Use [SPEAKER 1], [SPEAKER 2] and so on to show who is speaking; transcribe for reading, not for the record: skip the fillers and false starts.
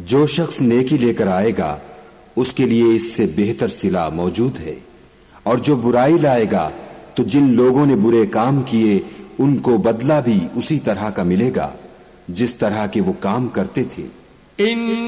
[SPEAKER 1] जो शख्स नेकी लेकर आएगा उसके लिए इससे बेहतर सिला मौजूद है, और जो बुराई लाएगा तो जिन लोगों ने बुरे काम किए उनको बदला भी उसी तरह का मिलेगा जिस तरह के वो काम करते थे।